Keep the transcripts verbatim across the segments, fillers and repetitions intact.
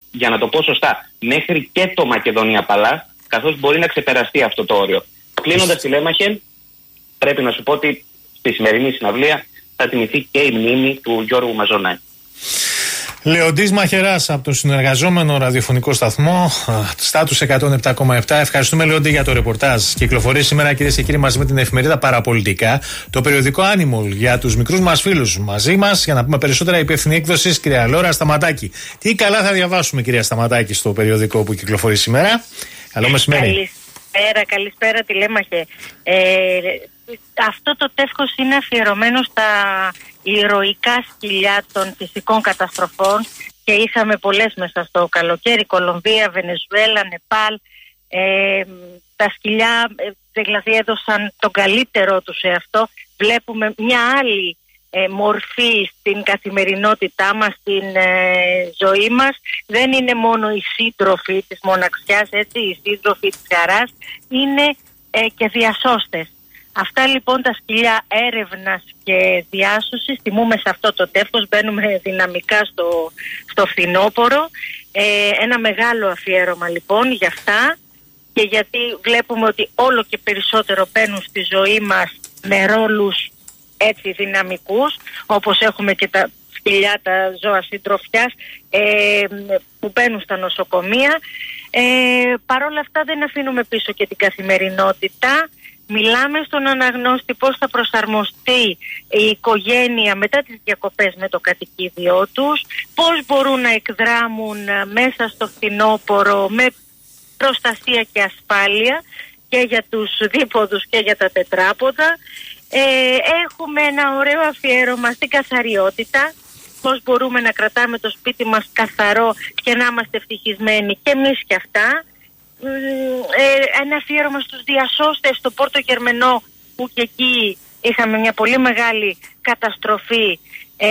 για να το πω σωστά, μέχρι και το Μακεδονία Παλά, καθώς μπορεί να ξεπεραστεί αυτό το όριο. Κλείνοντας, τηλέμαχε, πρέπει να σου πω ότι στη σημερινή συναυλία θα τιμηθεί και η μνήμη του Γιώργου Μαζονάκη. Λεοντής Μαχαιράς από το συνεργαζόμενο ραδιοφωνικό σταθμό Στάτους εκατόν επτά κόμμα επτά. Ευχαριστούμε, Λεοντή, για το ρεπορτάζ. Κυκλοφορεί σήμερα, κυρίες και κύριοι, μαζί με την εφημερίδα Παραπολιτικά, το περιοδικό Animal για τους μικρούς μας φίλους. Μαζί μας, για να πούμε περισσότερα, η υπεύθυνη έκδοσης, κυρία Λόρα Σταματάκη. Τι καλά θα διαβάσουμε, κυρία Σταματάκη, στο περιοδικό που κυκλοφορεί σήμερα. Καλό μεσημέρι. Καλησπέρα, καλησπέρα, τηλέμαχε. Ε, αυτό το τεύχος είναι αφιερωμένο στα ηρωικά σκυλιά των φυσικών καταστροφών και είχαμε πολλές μέσα στο καλοκαίρι, Κολομβία, Βενεζουέλα, Νεπάλ. Ε, τα σκυλιά ε, δηλαδή έδωσαν τον καλύτερό τους σε αυτό. Βλέπουμε μια άλλη ε, μορφή στην καθημερινότητά μας, στην ε, ζωή μας. Δεν είναι μόνο οι σύντροφοι της μοναξιάς, έτσι, οι σύντροφοι της χαράς, είναι ε, και διασώστες. Αυτά λοιπόν τα σκυλιά έρευνας και διάσωσης τιμούμε σε αυτό το τεύχος. Μπαίνουμε δυναμικά στο, στο φθινόπωρο. Ε, ένα μεγάλο αφιέρωμα λοιπόν για αυτά, και γιατί βλέπουμε ότι όλο και περισσότερο μπαίνουν στη ζωή μας με ρόλους έτσι δυναμικούς, όπως έχουμε και τα σκυλιά, τα ζώα συντροφιάς ε, που μπαίνουν στα νοσοκομεία. Ε, Παρ' όλα αυτά δεν αφήνουμε πίσω και την καθημερινότητα. Μιλάμε στον αναγνώστη πώς θα προσαρμοστεί η οικογένεια μετά τις διακοπές με το κατοικίδιό τους, πώς μπορούν να εκδράμουν μέσα στο φθινόπωρο με προστασία και ασφάλεια και για τους δίποδους και για τα τετράποδα. Ε, έχουμε ένα ωραίο αφιέρωμα στην καθαριότητα, πώς μπορούμε να κρατάμε το σπίτι μας καθαρό και να είμαστε ευτυχισμένοι και εμείς και αυτά. Ε, ένα αφιέρωμα στους διασώστες στο Πόρτο Γερμενό, που και εκεί είχαμε μια πολύ μεγάλη καταστροφή, ε,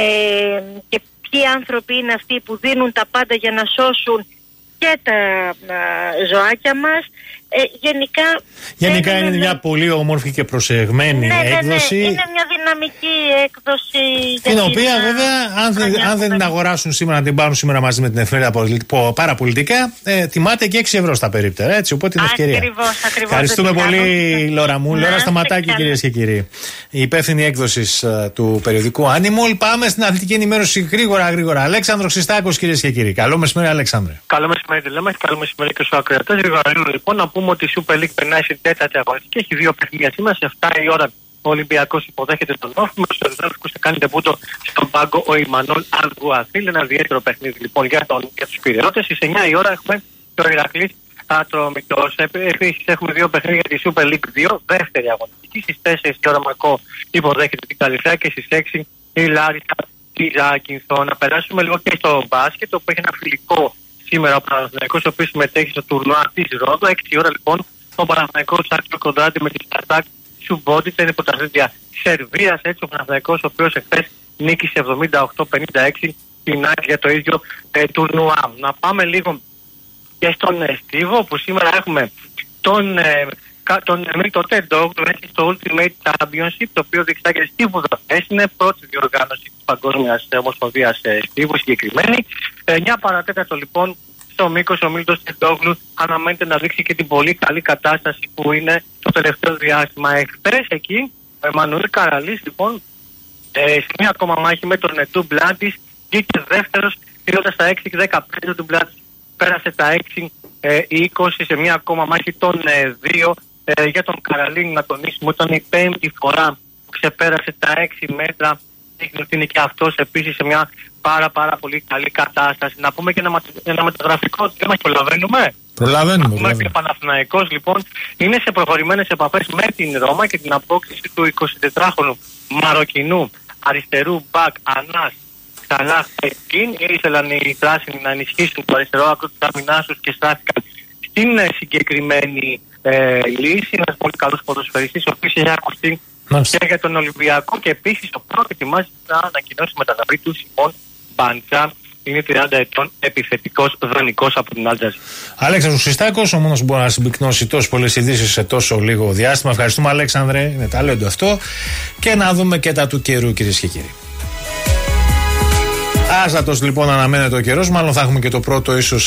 και ποιοι άνθρωποι είναι αυτοί που δίνουν τα πάντα για να σώσουν και τα α, ζωάκια μας. Ε, γενικά γενικά είναι, είναι μια πολύ όμορφη και προσεγμένη ναι, ναι, έκδοση. Ναι, είναι μια δυναμική έκδοση. Την οποία να... βέβαια αν, δεν, αν δεν την αγοράσουν σήμερα, να την πάρουν σήμερα μαζί με την εφημερίδα Παραπολιτικά, ε, τιμάται και έξι ευρώ στα περίπτερα, έτσι, οπότε είναι ευκαιρία. Ακριβώς, ακριβώς. Ευχαριστούμε πολύ, Λόρα μου. Λόρα Σταματάκη, κυρίες και κύριοι, η υπεύθυνη έκδοση uh, του περιοδικού Animal. Πάμε στην αθλητική ενημέρωση γρήγορα, γρήγορα. Αλέξανδρο Χριστάκος, κυρίες και κύριοι. Καλό μεσημέρι, Αλέξανδρε. Καλό μεσημέρι, Τελέμα. Καλό μεσημέρι και στους ακροατές. Γρήγορα, λοιπόν, να πούμε ότι η Super League περνάει στην τέταρτη αγωνιστική. Έχει δύο παιχνίδια σήμερα. Σε εφτά η ώρα ο Ολυμπιακός υποδέχεται τον Όφη. Με τους Ερυθρόλευκους θα κάνει τεμπούτο στον πάγκο ο Ιμανόλ Αλγκουαθίλ. Ένα ιδιαίτερο παιχνίδι λοιπόν για, τον, για τους Πειραιώτες. Στις εννιά η ώρα έχουμε το Ηρακλής Ατρομητός. Επίσης έχουμε δύο παιχνίδια για τη Super League δύο, δεύτερη αγωνιστική. Στις τέσσερις η ώρα Μακό υποδέχεται την Καλυθέα και στις έξι η Λάρισα τη Ζάκυνθο. Να περάσουμε λίγο και στο μπάσκετ, όπου έχει ένα φιλικό σήμερα ο Παναθηναϊκός, ο οποίος συμμετέχει στο τουρνουά της Ρόδο. έξι η ώρα λοιπόν ο Παναθηναϊκός Άκιο Κοντράτη με τη Σπαρτάκ Σουμπότιτσα, είναι πρωταθλήτρια Σερβίας. Έτσι ο Παναθηναϊκός, ο οποίος εχθές νίκησε εβδομήντα οκτώ πενήντα έξι την ΑΕΚ για το ίδιο ε, τουρνουά. Να πάμε λίγο και στον ε, Στίβο, που σήμερα έχουμε τον ε, τον Μίκο Τεντόγκ, έχει στο Ultimate Championship, το οποίο διεξάγεται στη Βουδαπέστη. Είναι πρώτη διοργάνωση της Παγκόσμιας Ομοσπονδίας ε, Στίβου συγκεκριμένη. εννιά παρατέταρτο λοιπόν στο Μίκος, ο Μίλτος Τεντόγλου αναμένεται να δείξει και την πολύ καλή κατάσταση που είναι το τελευταίο διάστημα. Εχθές εκεί ο Εμμανουήλ Καραλής λοιπόν ε, σε μια ακόμα μάχη με τον Ετού Μπλάντης βγήκε δεύτερος, τηρώντας τα έξι δεκαπέντε του Μπλάντης. Πέρασε τα έξι είκοσι σε μια ακόμα μάχη των ε, δύο. Ε, για τον Καραλή, να τονίσουμε, ήταν η πέμπτη φορά που ξεπέρασε τα έξι μέτρα. Δείχνει ότι είναι και αυτός επίσης σε μια πάρα πάρα πολύ καλή κατάσταση. Να πούμε και ένα, ένα μεταγραφικό θέμα, προλαβαίνουμε. Προλαβαίνουμε. Πούμε και ο Παναθηναϊκός λοιπόν είναι σε προχωρημένες επαφές με την Ρώμα και την απόκτηση του εικοσιτετράχρονου Μαροκινού αριστερού μπακ Ανάς Σαλάχ Εκκίν. Ήθελαν οι πράσινοι να ενισχύσουν το αριστερό άκρο του άμυνάς τους και στάθηκαν στην ε, συγκεκριμένη ε, λύση. Ένας πολύ καλός ποδοσφαιριστής, ο οποίος έχει ακουστεί και για τον Ολυμπιακό, και επίσης ο πρώτος ετοιμάζει να ανακοινώσει μεταγραφή του Σιμών Μπαντζά. Είναι τριάντα ετών, επιθετικός δανεικός από την Άλτζαζ. Αλέξανδρος Χριστάκος, ο μόνος που μπορεί να συμπυκνώσει τόσο πολλές ειδήσεις σε τόσο λίγο διάστημα. Ευχαριστούμε, Αλέξανδρε, είναι ταλέντο αυτό. Και να δούμε και τα του καιρού, κυρίες και κύριοι. Άσατος λοιπόν αναμένεται ο καιρός, μάλλον θα έχουμε και το πρώτο ίσως